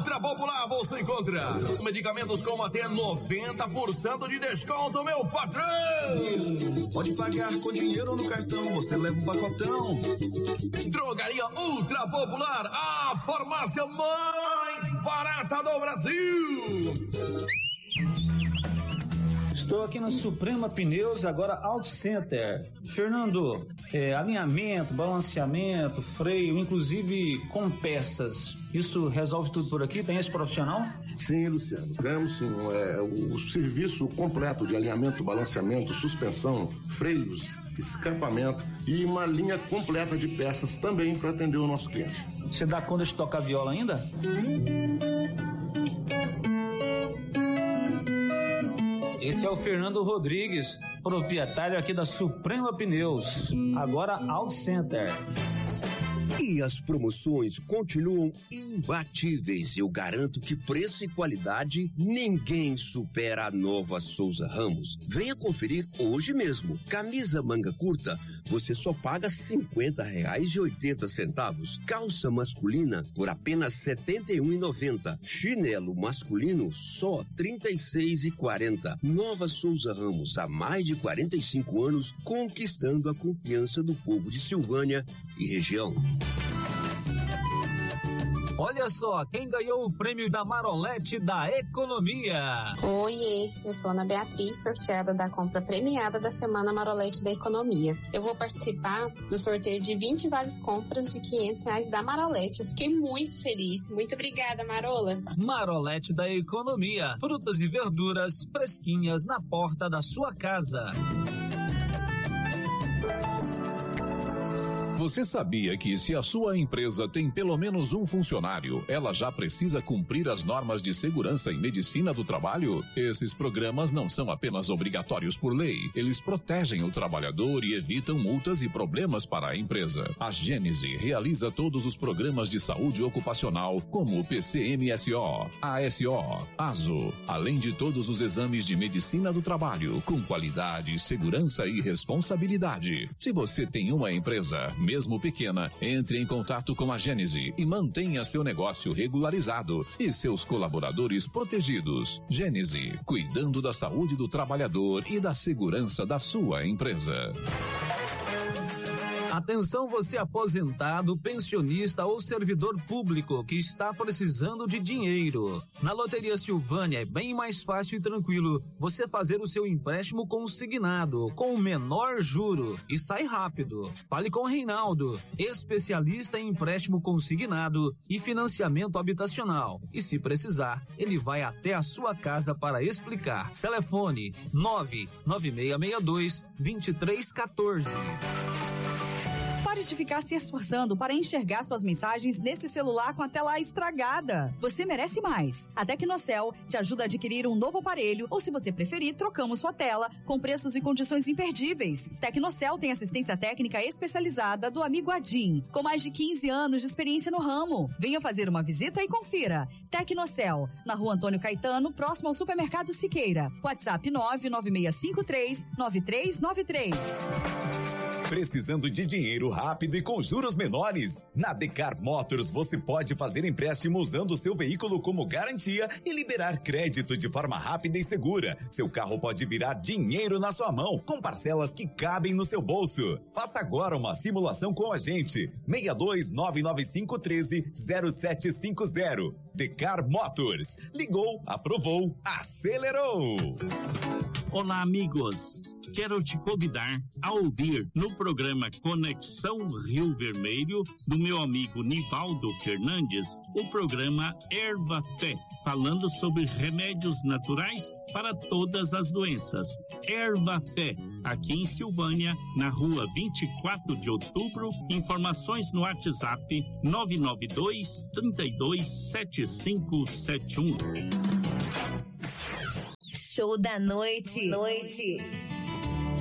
Ultra Popular você encontra medicamentos com até 90% de desconto, meu patrão! Pode pagar com dinheiro no cartão, você leva um pacotão. Drogaria Ultra Popular, a farmácia mais barata do Brasil! Estou aqui na Suprema Pneus, agora Auto Center. Fernando, alinhamento, balanceamento, freio, inclusive com peças. Isso resolve tudo por aqui? Tem esse profissional? Sim, Luciano, temos sim. O serviço completo de alinhamento, balanceamento, suspensão, freios, escapamento e uma linha completa de peças também para atender o nosso cliente. Você dá conta de tocar viola ainda? Esse é o Fernando Rodrigues, proprietário aqui da Suprema Pneus, agora Auto Center. E as promoções continuam imbatíveis. Eu garanto que preço e qualidade ninguém supera a Nova Souza Ramos. Venha conferir hoje mesmo. Camisa manga curta, você só paga R$50,80. Calça masculina por apenas R$ 71,90. Chinelo masculino só R$ 36,40. Nova Souza Ramos, há mais de 45 anos, conquistando a confiança do povo de Silvânia e região. Olha só, quem ganhou o prêmio da Marolete da Economia. Oiê, eu sou Ana Beatriz, sorteada da compra premiada da Semana Marolete da Economia. Eu vou participar do sorteio de 20 vales compras de R$500 da Marolete. Eu fiquei muito feliz. Muito obrigada, Marola. Marolete da Economia. Frutas e verduras fresquinhas na porta da sua casa. Você sabia que se a sua empresa tem pelo menos um funcionário, ela já precisa cumprir as normas de segurança e medicina do trabalho? Esses programas não são apenas obrigatórios por lei, eles protegem o trabalhador e evitam multas e problemas para a empresa. A Gênese realiza todos os programas de saúde ocupacional, como o PCMSO, ASO, ASO, além de todos os exames de medicina do trabalho, com qualidade, segurança e responsabilidade. Se você tem uma empresa, mesmo pequena, entre em contato com a Gênese e mantenha seu negócio regularizado e seus colaboradores protegidos. Gênese, cuidando da saúde do trabalhador e da segurança da sua empresa. Atenção, você aposentado, pensionista ou servidor público que está precisando de dinheiro. Na Loteria Silvânia é bem mais fácil e tranquilo você fazer o seu empréstimo consignado, com o menor juro, e sai rápido. Fale com o Reinaldo, especialista em empréstimo consignado e financiamento habitacional. E se precisar, ele vai até a sua casa para explicar. Telefone 99662-2314. Pare de ficar se esforçando para enxergar suas mensagens nesse celular com a tela estragada. Você merece mais. A Tecnocel te ajuda a adquirir um novo aparelho ou, se você preferir, trocamos sua tela com preços e condições imperdíveis. Tecnocel tem assistência técnica especializada do amigo Adim, com mais de 15 anos de experiência no ramo. Venha fazer uma visita e confira. Tecnocel, na Rua Antônio Caetano, próximo ao Supermercado Siqueira. WhatsApp 99653-9393. Precisando de dinheiro rápido e com juros menores? Na Decar Motors você pode fazer empréstimo usando o seu veículo como garantia e liberar crédito de forma rápida e segura. Seu carro pode virar dinheiro na sua mão, com parcelas que cabem no seu bolso. Faça agora uma simulação com a gente. 62-99513-0750. Decar Motors. Ligou, aprovou, acelerou. Olá, amigos. Quero te convidar a ouvir no programa Conexão Rio Vermelho, do meu amigo Nivaldo Fernandes, o programa Erva Té, falando sobre remédios naturais para todas as doenças. Erva Té, aqui em Silvânia, na rua 24 de outubro. Informações no WhatsApp 992-327571. Show da noite.